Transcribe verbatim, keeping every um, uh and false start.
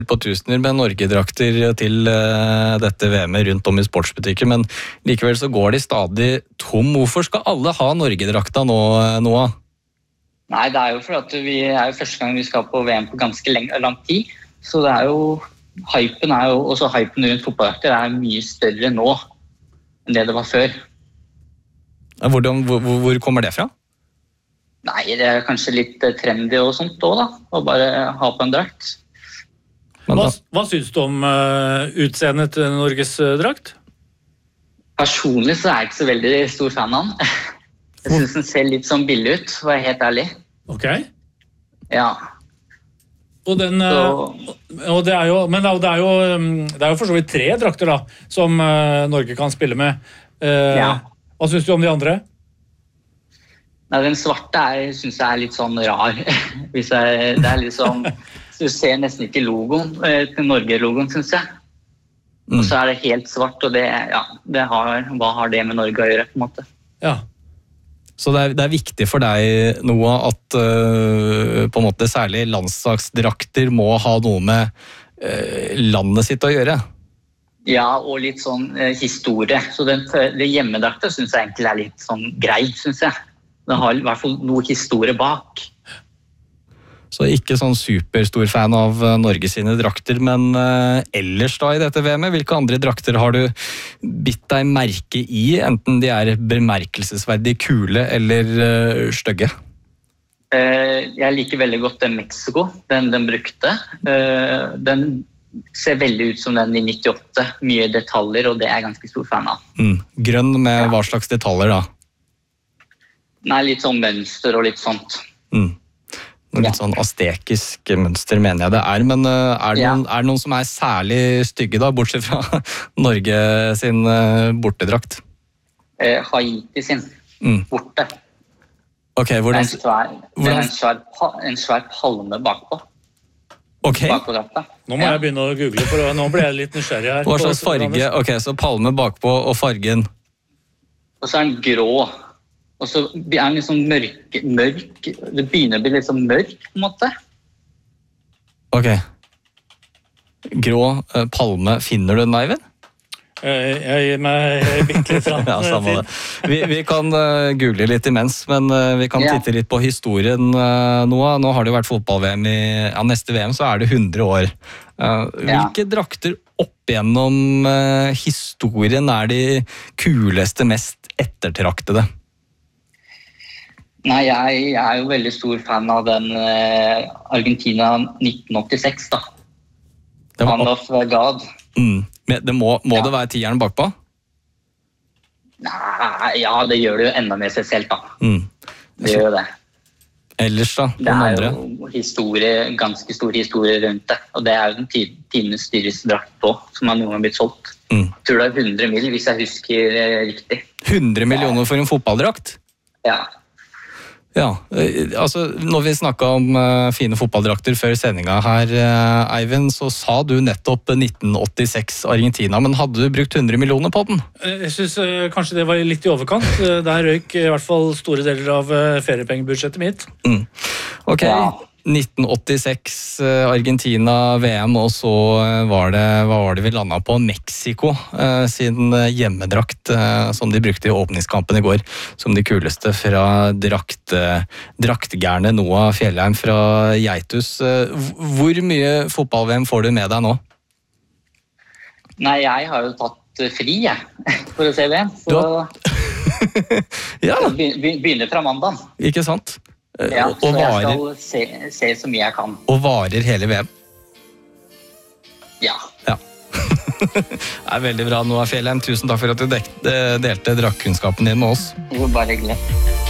på tusener med Norge-drakter til uh, dette V M-et rundt om i sportsbutikker, men likevel så går de stadig tom. Hvorfor skal alle ha Norge-drakta nå, Noah? Nei, det er jo fordi at vi er jo første gang vi skal på V M på ganske lang, lang tid, så det er jo, hypen er jo, også hypen rundt fotballdrakter er mye større nå enn det det var før. Hvordan, hvor, hvor kommer det fra? Nei, det er kanskje litt trendy og sånt også da, å bare ha på en drakt. Hva, hva synes du om uh, utseendet til Norges uh, drakt? Personlig så er jeg ikke så veldig stor fan av den. Jeg synes den ser litt sånn billig ut, for å være helt ærlig. Ok. Ja. Og den, uh, og det er jo, men det er jo, det er jo for så vidt tre drakter da, som uh, Norge kan spille med. Uh, ja. Hva synes du om de andre? Nei, den svarte er, synes jeg er litt sånn rar. Hvis jeg, det er litt sånn... Du ser nesten ikke logoen, til Norge-logoen, synes jeg. Mm. Og så er det helt svart, og det, ja, det har, hva har det med Norge å gjøre, på en måte? Ja. Så det er, det er viktig for deg, Noah, at uh, på en måte særlig landslagsdrakter må ha noe med uh, landet sitt å gjøre? Ja, og litt sånn uh, historie. Så den, det hjemmedrakter synes jeg egentlig er litt sånn grei, synes jeg. Det har i hvert fall noe historie bak. Så ikke sånn superstor fan av Norge sine drakter, men uh, ellers da i dette V M-et, hvilke andre drakter har du bitt deg merke i, enten de er bemerkelsesverdig kule eller uh, stygge? Uh, jeg liker veldig godt den Mexico, den den brukte. Uh, den ser veldig ut som den i nittiåtte, mye detaljer, og det er jeg ganske stor fan av. Mm. Grønn med ja. Hva slags detaljer da? Nei, litt sånn mønster og litt sånt. Mm. Noe litt sånn astekisk mønster mener jeg det er, men uh, er, det noen, ja. er det noen som er særlig stygge da, bortsett fra Norge sin uh, bortedrakt? Eh, Haiti sin mm. borte. Ok, hvordan... Det er en svær, det er en svær, en svær palme bakpå. Ok. Bakpå drakta. Nå må ja. jeg begynne å google, for nå ble jeg litt nysgjerrig her. Hva slags farge? Ok, så palme bakpå og fargen? Og så er den grå. Og så er den litt sånn mørk, mørk, det begynner å bli litt sånn mørk, på en måte. Ok. Grå uh, palme, finner du den, Eivind? Jeg gir meg bitte litt fram. Ja, samme det. Vi, vi kan uh, google litt imens, men uh, vi kan ja. titte litt på historien uh, nå. Nå har det jo vært fotball-V M i ja, neste V M, så er det hundre år. Uh, hvilke ja. drakter opp gjennom uh, historien er de kuleste, mest ettertraktede? Nei, jeg, jeg er jo veldig stor fan av den uh, Argentina nitten åttiseks da. Hand of God. Mm. Det må, må ja. det være tieren bakpå? Nei, ja, det gjør det jo enda mer spesielt da. Mm. Det gjør det. Ellers da? Det er andre? Jo historie, ganske stor historie rundt det. Og det er jo den tidenes dyreste drakt på, som har noen gang blitt solgt. Mm. Jeg tror det er hundre mil, hvis jeg husker uh, riktig. hundre millioner for en fotballdrakt? Ja. Ja, altså når vi snakket om uh, fine fotballdrakter før sendinga her, uh, Eivind, så sa du nettopp nitten åttiseks Argentina, men hadde du brukt hundre millioner på den? Jeg synes uh, kanskje det var litt i overkant. Der røyk i hvert fall store deler av uh, feriepengebudsjettet mitt. Mm. Ok, ja. nitten åttiseks Argentina V M, og så var det, hva var det vi landet på? Mexico uh, sin hjemmedrakt uh, som de brukte i åpningskampen i går, som de kuleste fra drakt, uh, draktgærne Noah Fjellheim fra Geitus. Uh, hvor mye fotball-V M får du med deg nå? Nei, jeg har jo tatt fri, jeg, for å se V M. Så ja. begynner fra mandag. Ikke sant? Ja, og, så og varer, jeg skal se, se så mye jeg kan. Og varer hele V M? Ja. Ja. Det er veldig bra, Noah Fjellheim. Tusen takk for at du delte draktkunnskapen din med oss. Det var bare hyggelig.